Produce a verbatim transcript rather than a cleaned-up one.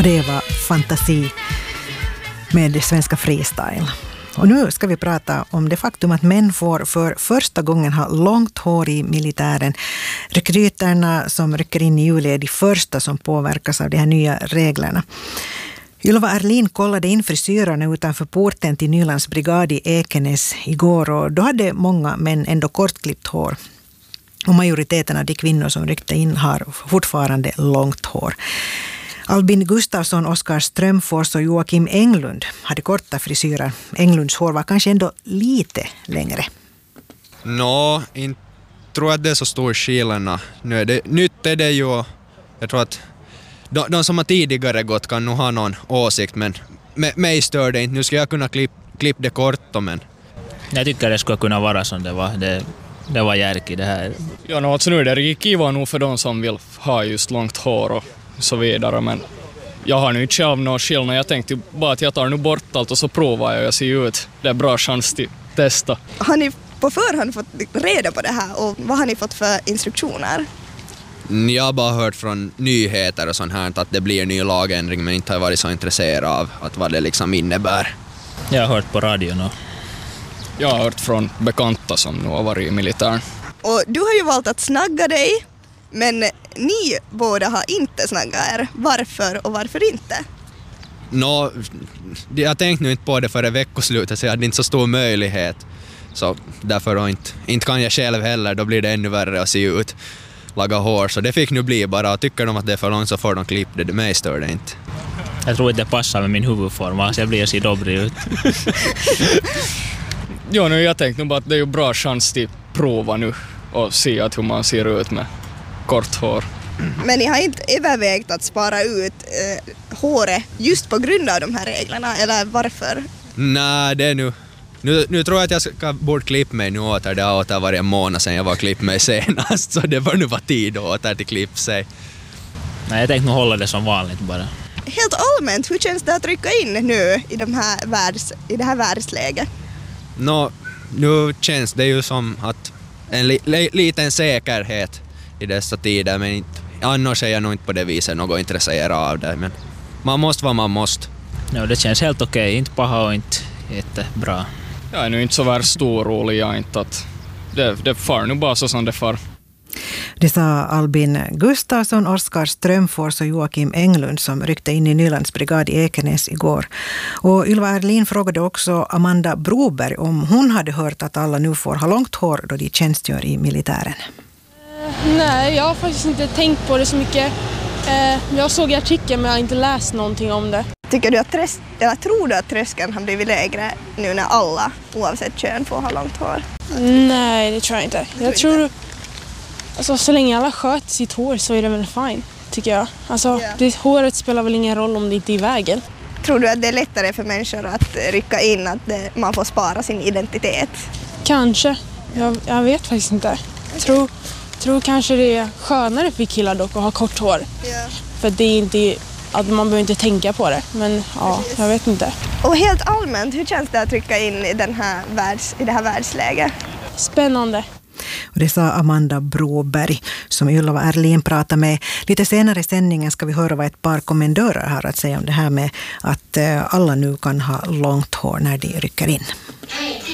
det var Fantasi med det svenska freestyle. Och nu ska vi prata om det faktum att män får för första gången ha långt hår i militären. Rekryterna som rycker in i juli är de första som påverkas av de här nya reglerna. Ylva Erlin kollade in frisyrarna utanför porten till Nylands brigad i Ekenäs igår, och då hade många män ändå kortklippt hår. Och majoriteten av de kvinnor som ryckte in har fortfarande långt hår. Albin Gustafsson, Oskar Strömfors och Joakim Englund hade korta frisyrer. Englunds hår var kanske ändå lite längre. Nå, no, inte tror att det är så stor skillnad. Nu är det, nytt är det ju, jag tror att de, de som har tidigare gått kan nog ha någon åsikt, men mig stör det inte. Nu ska jag kunna klipp, klipp det kort, men... Jag tycker det skulle kunna vara som det var. Det, det var järk i det här. Ja, no, alltså nu är det rikiva nog för de som vill ha just långt hår och så vidare, men jag har nu inte själv någon skillnad. Jag tänkte bara att jag tar nu bort allt och så provar jag och jag ser ut. Det är bra chans till testa. Har ni på förhand fått reda på det här och vad har ni fått för instruktioner? Jag har bara hört från nyheter och sånt här att det blir en ny lagändring, men inte har varit så intresserad av att vad det liksom innebär. Jag har hört på radion och... Jag har hört från bekanta som nu har varit i militären. Och du har ju valt att snagga dig, men ni båda har inte snaggat er. Varför och varför inte? Nå, jag tänkte nu inte på det före veckoslutet, så jag hade inte så stor möjlighet. Så därför då inte, inte kan jag själv heller, då blir det ännu värre att se ut, laga hår. Så det fick nu bli bara, och tycker de att det är för långt så får de klipp det, det mig stör det inte. Jag tror inte det passar med min huvudform, så jag blir så dobrig ut. Jo, nu jag tänkte nog bara att det är ju bra chans till prova nu och se att hur man ser ut med kort hår. Men ni har inte övervägt att spara ut eh, håret just på grund av de här reglerna, eller varför? Nej, det är nu... Nu, nu tror jag att jag ska bort klippa mig nu åter. Det har åter varit en månad sedan jag var klippt mig senast, så det var nu vara tid åter till klipp sig. Nej, jag tänkte nog hålla det som vanligt bara. Helt allmänt, hur känns det att rycka in nu i, de här världs, i det här världsläget? Nå, nu känns det ju som att en li, li, liten säkerhet i dessa tider, men inte, annars är jag nog inte på det viset något intresserad av det, men man måste vad man måste. Ja, det känns helt okej, inte paha och inte jättebra. Jag är nu inte så värst orolig, jag inte att det, det far nu bara så som det far. Det sa Albin Gustafsson, Oskar Strömfors och Joakim Englund som ryckte in i Nylands brigad i Ekenäs igår. Och Ylva Erlin frågade också Amanda Broberg om hon hade hört att alla nu får ha långt hår då de tjänstgör i militären. Nej, jag har faktiskt inte tänkt på det så mycket. Jag såg i artikeln men jag har inte läst någonting om det. Tycker du att trös- eller tror du att tröskeln har blivit lägre nu när alla, oavsett kön, får ha långt hår? Nej, det tror jag inte. Jag tror, alltså, så länge alla sköter sitt hår så är det väl fine, tycker jag. Alltså, Yeah. det, håret spelar väl ingen roll om det inte är i vägen. Tror du att det är lättare för människor att rycka in, att det, man får spara sin identitet? Kanske. Jag, jag vet faktiskt inte. Tror, tror kanske det är skönare för killar dock att ha kort hår. Yeah. För det är inte... att man behöver inte tänka på det, men ja, jag vet inte. Och helt allmänt, hur känns det att trycka in i, den här världs, i det här världsläget? Spännande. Och det sa Amanda Broberg som Ylva Erlin pratade med. Lite senare i sändningen ska vi höra vad ett par kommendörer har att säga om det här med att alla nu kan ha långt hår när de rycker in.